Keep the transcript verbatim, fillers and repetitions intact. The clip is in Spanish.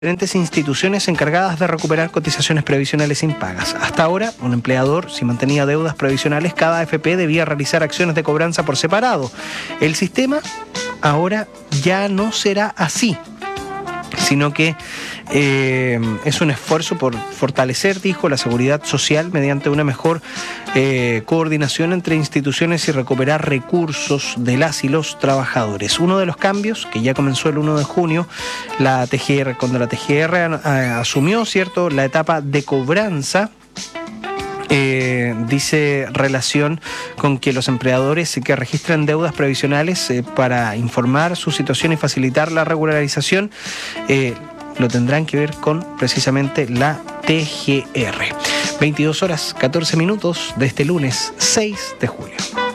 diferentes instituciones encargadas de recuperar cotizaciones previsionales impagas. Hasta ahora, un empleador, si mantenía deudas previsionales, cada A F P debía realizar acciones de cobranza por separado. El sistema ahora ya no será así, sino que eh, es un esfuerzo por fortalecer, dijo, la seguridad social mediante una mejor eh, coordinación entre instituciones y recuperar recursos de las y los trabajadores. Uno de los cambios, que ya comenzó el primero de junio, la T G R, cuando la T G R a, a, asumió, ¿cierto?, la etapa de cobranza, Eh, dice relación con que los empleadores que registran deudas previsionales eh, para informar su situación y facilitar la regularización eh, lo tendrán que ver con precisamente la T G R. veintidós horas catorce minutos de este lunes seis de julio.